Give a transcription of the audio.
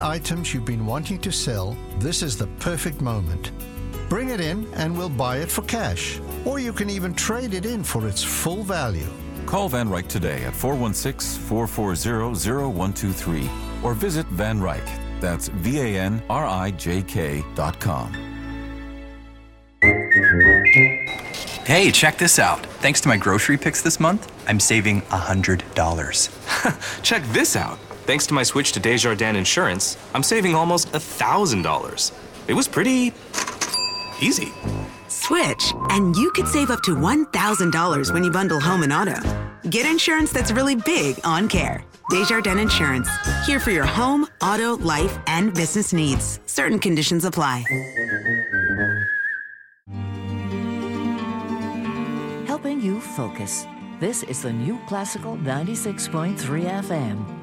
items you've been wanting to sell, this is the perfect moment. Bring it in and we'll buy it for cash. Or you can even trade it in for its full value. Call Van Ryk today at 416-440-0123 or visit Van Ryk. That's VANRIJK.com. Hey, check this out. Thanks to my grocery picks this month, I'm saving $100. Check this out. Thanks to my switch to Desjardins Insurance, I'm saving almost $1,000. It was pretty easy. Switch, and you could save up to $1,000 when you bundle home and auto. Get insurance that's really big on care. Desjardins Insurance. Here for your home, auto, life, and business needs. Certain conditions apply. Helping you focus. This is the New Classical 96.3 FM.